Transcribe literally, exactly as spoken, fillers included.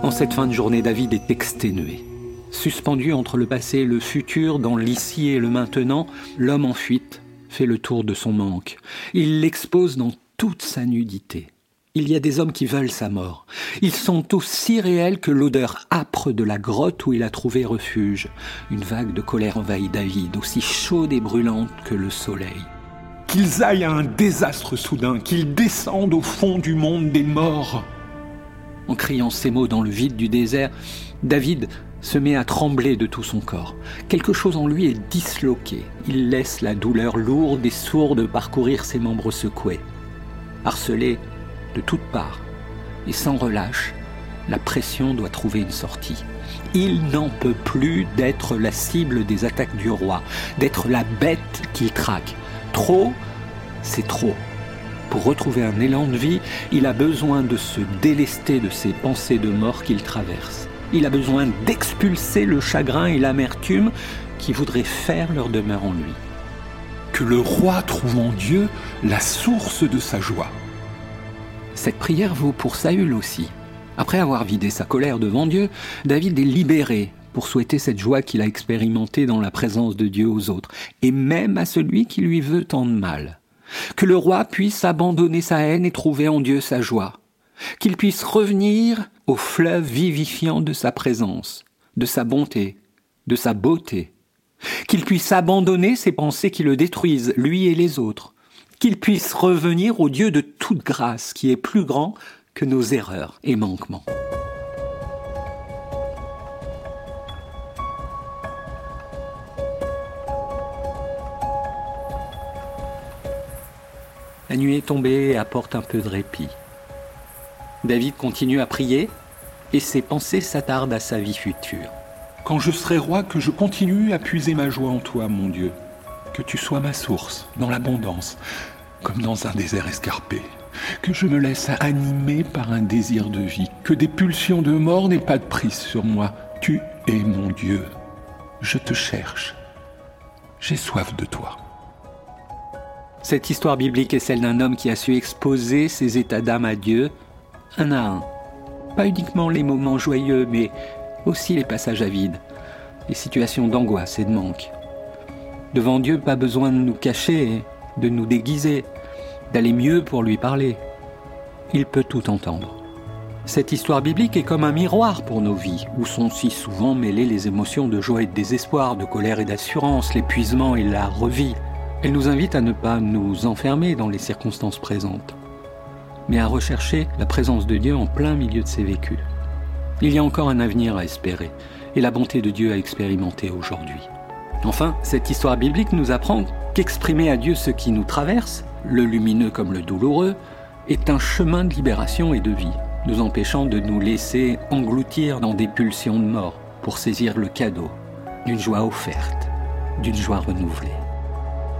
En cette fin de journée, David est exténué. Suspendu entre le passé et le futur, dans l'ici et le maintenant, l'homme en fuite fait le tour de son manque. Il l'expose dans toute sa nudité. Il y a des hommes qui veulent sa mort. Ils sont aussi réels que l'odeur âpre de la grotte où il a trouvé refuge. Une vague de colère envahit David, aussi chaude et brûlante que le soleil. Qu'ils aillent à un désastre soudain, qu'ils descendent au fond du monde des morts. En criant ces mots dans le vide du désert, David se met à trembler de tout son corps. Quelque chose en lui est disloqué. Il laisse la douleur lourde et sourde parcourir ses membres secoués. Harcelé de toutes parts et sans relâche, la pression doit trouver une sortie. Il n'en peut plus d'être la cible des attaques du roi, d'être la bête qu'il traque. Trop, c'est trop. Pour retrouver un élan de vie, il a besoin de se délester de ces pensées de mort qu'il traverse. Il a besoin d'expulser le chagrin et l'amertume qui voudraient faire leur demeure en lui. Que le roi trouve en Dieu la source de sa joie. Cette prière vaut pour Saül aussi. Après avoir vidé sa colère devant Dieu, David est libéré pour souhaiter cette joie qu'il a expérimentée dans la présence de Dieu aux autres, et même à celui qui lui veut tant de mal. Que le roi puisse abandonner sa haine et trouver en Dieu sa joie. Qu'il puisse revenir au fleuve vivifiant de sa présence, de sa bonté, de sa beauté. Qu'il puisse abandonner ses pensées qui le détruisent, lui et les autres. Qu'il puisse revenir au Dieu de toute grâce, qui est plus grand que nos erreurs et manquements. La nuit est tombée et apporte un peu de répit. David continue à prier et ses pensées s'attardent à sa vie future. Quand je serai roi, que je continue à puiser ma joie en toi, mon Dieu. Que tu sois ma source, dans l'abondance, comme dans un désert escarpé. Que je me laisse animer par un désir de vie. Que des pulsions de mort n'aient pas de prise sur moi. Tu es mon Dieu. Je te cherche. J'ai soif de toi. Cette histoire biblique est celle d'un homme qui a su exposer ses états d'âme à Dieu, un à un. Pas uniquement les moments joyeux, mais aussi les passages à vide, les situations d'angoisse et de manque. Devant Dieu, pas besoin de nous cacher, de nous déguiser, d'aller mieux pour lui parler. Il peut tout entendre. Cette histoire biblique est comme un miroir pour nos vies, où sont si souvent mêlées les émotions de joie et de désespoir, de colère et d'assurance, l'épuisement et la revie. Elle nous invite à ne pas nous enfermer dans les circonstances présentes, mais à rechercher la présence de Dieu en plein milieu de ces vécus. Il y a encore un avenir à espérer, et la bonté de Dieu à expérimenter aujourd'hui. Enfin, cette histoire biblique nous apprend qu'exprimer à Dieu ce qui nous traverse, le lumineux comme le douloureux, est un chemin de libération et de vie, nous empêchant de nous laisser engloutir dans des pulsions de mort pour saisir le cadeau d'une joie offerte, d'une joie renouvelée.